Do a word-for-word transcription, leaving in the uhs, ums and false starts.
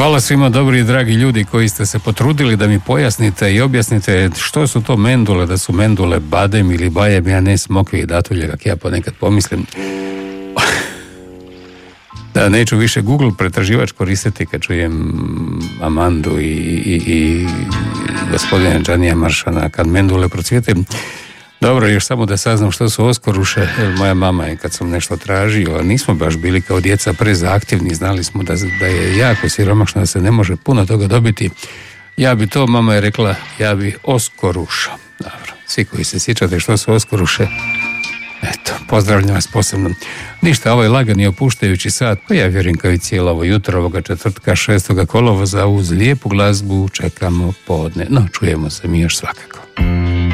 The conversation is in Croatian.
Hvala svima dobri i dragi ljudi koji ste se potrudili da mi pojasnite i objasnite što su to mendule, da su mendule badem ili bajem, ja ne smokvi i datulje, kak ja ponekad pomislim. Da neću više Google pretraživač koristiti kad čujem Amandu i, i, i gospodina Džanija Maršana kad mendule procvijete. Dobro, još samo da saznam što su oskoruše, jer moja mama je kad sam nešto tražio, a nismo baš bili kao djeca prezahtjevni, znali smo da, da je jako siromašno, da se ne može puno toga dobiti. Ja bi to, mama je rekla, ja bi oskorušao. Dobro, svi koji se sjećate što su oskoruše, eto, pozdravljam vas posebno. Ništa, ovaj lagani opuštajući sat, pa ja vjerujem kao i cijelo ovo jutro, ovoga četvrtka šestoga kolovoza uz lijepu glazbu čekamo podne. No, čujemo se mi još svakako.